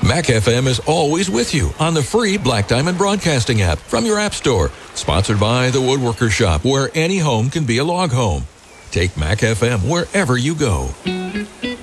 Mac FM is always with you on the free Black Diamond Broadcasting app from your app store. Sponsored by The Woodworker Shop, where any home can be a log home. Take Mac FM wherever you go.